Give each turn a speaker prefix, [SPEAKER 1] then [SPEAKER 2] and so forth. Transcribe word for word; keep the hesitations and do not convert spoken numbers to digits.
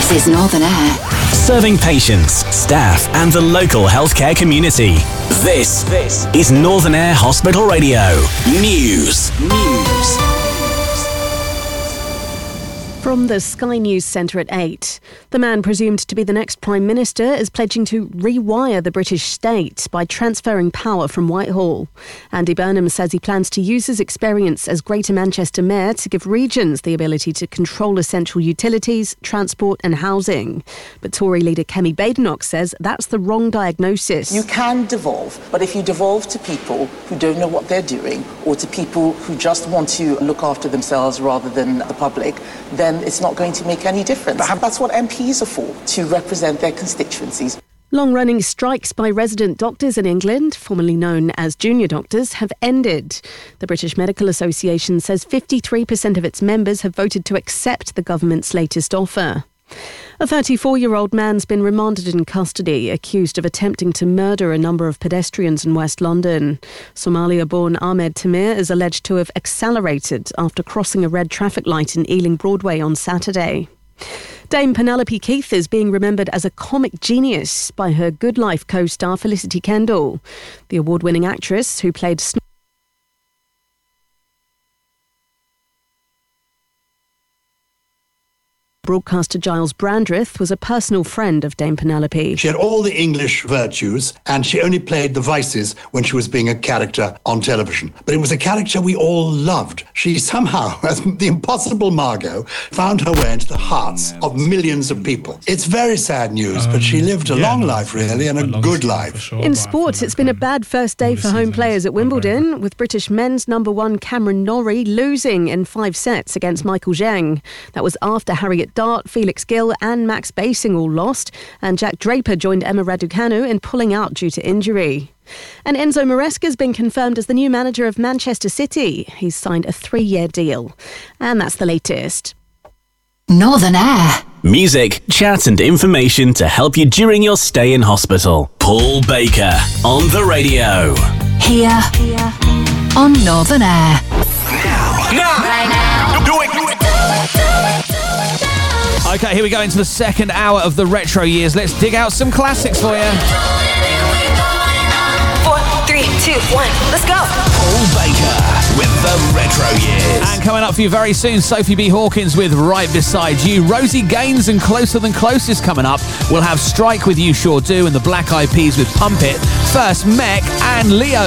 [SPEAKER 1] This is Northern Air.
[SPEAKER 2] Serving patients, staff and the local healthcare community. This, this is Northern Air Hospital Radio. News. News.
[SPEAKER 3] From the Sky News Centre at eight, the man presumed to be the next Prime Minister is pledging to rewire the British state by transferring power from Whitehall. Andy Burnham says he plans to use his experience as Greater Manchester Mayor to give regions the ability to control essential utilities, transport and housing. But Tory leader Kemi Badenoch says that's the wrong diagnosis.
[SPEAKER 4] You can devolve, but if you devolve to people who don't know what they're doing or to people who just want to look after themselves rather than the public, then it's not going to make any difference. That's what M Ps are for, to represent their constituencies.
[SPEAKER 3] Long-running strikes by resident doctors in England, formerly known as junior doctors, have ended. The British Medical Association says fifty-three percent of its members have voted to accept the government's latest offer. A thirty-four-year-old man's been remanded in custody, accused of attempting to murder a number of pedestrians in West London. Somalia-born Ahmed Tamir is alleged to have accelerated after crossing a red traffic light in Ealing Broadway on Saturday. Dame Penelope Keith is being remembered as a comic genius by her Good Life co-star Felicity Kendall. The award-winning actress, who played Sn- broadcaster Giles Brandreth, was a personal friend of Dame Penelope.
[SPEAKER 5] She had all the English virtues, and she only played the vices when she was being a character on television. But it was a character we all loved. She somehow, as the impossible Margot, found her way into the hearts of millions of people. It's very sad news, um, but she lived a yeah, long life, really, and a good life.
[SPEAKER 3] Sure, In sport, it's been a bad first day for home players at Wimbledon, with British men's number one Cameron Norrie losing in five sets against Michael Zheng. That was after Harriet Dart, Felix Gill and Max Basing all lost, and Jack Draper joined Emma Raducanu in pulling out due to injury. And Enzo Maresca has been confirmed as the new manager of Manchester City. He's signed a three-year deal. And that's the latest.
[SPEAKER 1] Northern Air.
[SPEAKER 2] Music, chat and information to help you during your stay in hospital. Paul Baker on the radio.
[SPEAKER 1] Here, Here. on Northern Air.
[SPEAKER 2] Now, now,
[SPEAKER 1] right now.
[SPEAKER 2] Do it, do it.
[SPEAKER 6] Okay, here we go into the second hour of the retro years. Let's dig out some classics for you.
[SPEAKER 7] Four, three, two, one, let's go.
[SPEAKER 2] Paul Baker with the retro years.
[SPEAKER 6] And coming up for you very soon, Sophie B. Hawkins with Right Beside You. Rosie Gaines and Closer Than Close is coming up. We'll have Strike with You Sure Do and the Black Eyed Peas with Pump It. First, Mech and Leo.